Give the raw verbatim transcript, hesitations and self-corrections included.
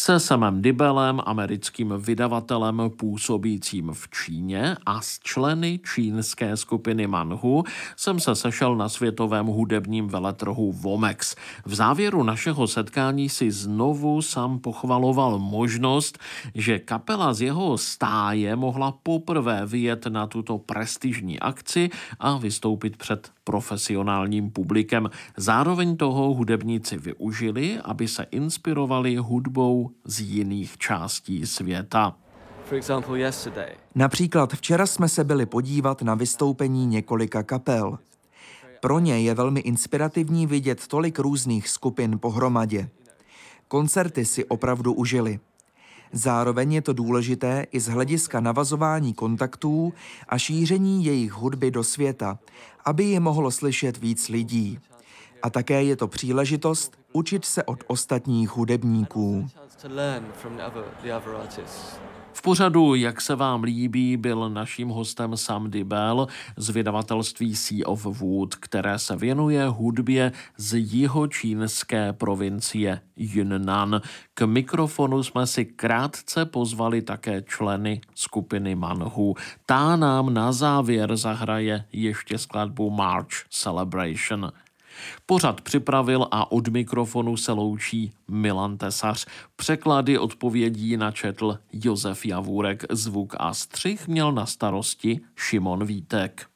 Se Samem Dibelem, americkým vydavatelem působícím v Číně, a s členy čínské skupiny Manhu jsem se sešel na světovém hudebním veletrhu Womex. V závěru našeho setkání si znovu Sam pochvaloval možnost, že kapela z jeho stáje mohla poprvé vyjet na tuto prestižní akci a vystoupit před profesionálním publikem. Zároveň toho hudebníci využili, aby se inspirovali hudbou z jiných částí světa. Například včera jsme se byli podívat na vystoupení několika kapel. Pro ně je velmi inspirativní vidět tolik různých skupin pohromadě. Koncerty si opravdu užili. Zároveň je to důležité i z hlediska navazování kontaktů a šíření jejich hudby do světa, aby ji mohlo slyšet víc lidí. A také je to příležitost učit se od ostatních hudebníků. V pořadu Jak se vám líbí byl naším hostem Sam Dibel z vydavatelství Sea of Wood, které se věnuje hudbě z jihočínské provincie Yunnan. K mikrofonu jsme si krátce pozvali také členy skupiny Manhu. Ta nám na závěr zahraje ještě skladbu March Celebration. Pořad připravil a od mikrofonu se loučí Milan Tesař. Překlady odpovědí načetl Josef Javůrek. Zvuk a střih měl na starosti Šimon Vítek.